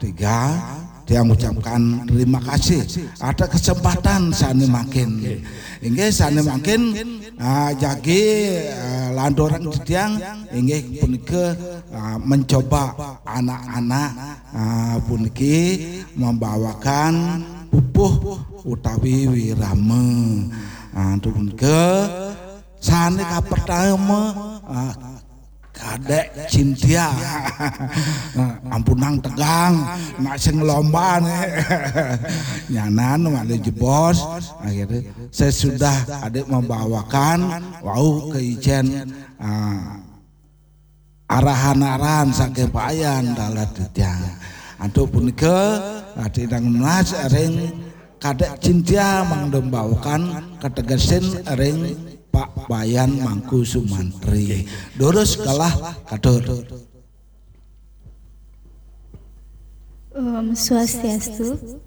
tiga dia mengucapkan terima kasih ada kesempatan sane makin inggih sane makin jagi landorang Didiang inggih punika mencoba anak-anak puniki membawakan pupuh utawi wirame punika sane kapertama kadek Cynthia ampunang tegang nak sing lomba nyanan wali jebos akhirnya saya sudah adik membawakan wau ke ijen arahan-arahan saking payan dalat Didiang antuk punika adidang menas ring kadek Cynthia mangdembawakan ketegasin ring Pak Bayan Mangku Sumantri. Durus kalah kadur. Swastiastu.